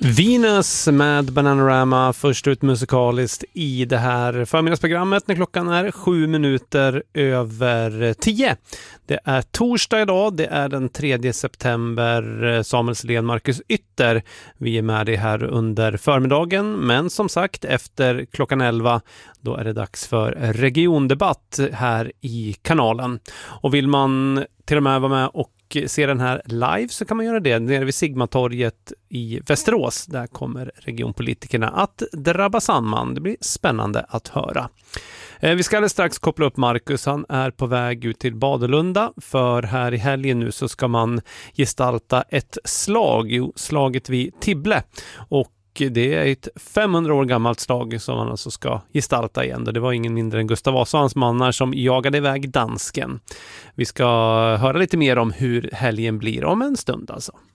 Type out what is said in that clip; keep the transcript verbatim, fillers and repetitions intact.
Venus med Bananarama först ut musikaliskt i det här förmiddagsprogrammet när klockan är sju minuter över tio. Det är torsdag idag, det är den tredje september, Samuelslen, Marcus Ytter. Vi är med dig här under förmiddagen, men som sagt efter klockan elva då är det dags för regiondebatt här i kanalen. Och vill man till och med vara med och se den här live så kan man göra det nere vid Sigmatorget i Västerås. Där kommer regionpolitikerna att drabba samman. Det blir spännande att höra. Vi ska alldeles strax koppla upp Marcus. Han är på väg ut till Badelunda, för här i helgen nu så ska man gestalta ett slag, jo, slaget vid Tibble. Och det är ett femhundra år gammalt slag som man alltså ska gestalta igen. Det var ingen mindre än Gustav Vasa och hans mannar som jagade iväg dansken. Vi ska höra lite mer om hur helgen blir om en stund alltså.